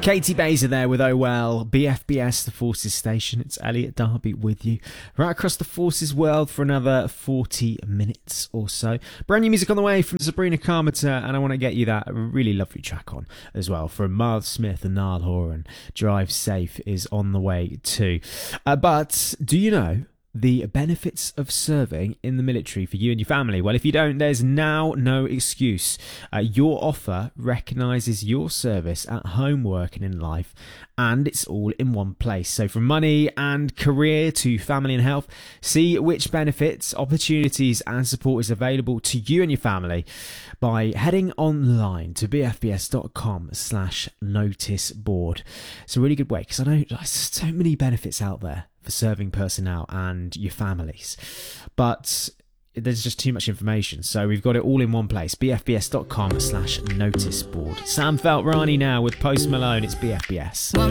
Katie Baser there with Oh Well, BFBS, the Forces Station. It's Elliot Darby with you right across the Forces world for another 40 minutes or so. Brand new music on the way from Sabrina Carpenter, and I want to get you that really lovely track on as well from Miles Smith and Niall Horan. Drive Safe is on the way too. But do you know the benefits of serving in the military for you and your family? Well, if you don't, there's now no excuse. Your offer recognises your service at home, work and in life, and it's all in one place. So from money and career to family and health, see which benefits, opportunities and support is available to you and your family by heading online to bfbs.com/notice board. It's a really good way, because I know there's so many benefits out there for serving personnel and your families, but there's just too much information, so we've got it all in one place. bfbs.com/notice board. Sam Felt Rani now with Post Malone. It's BFBS.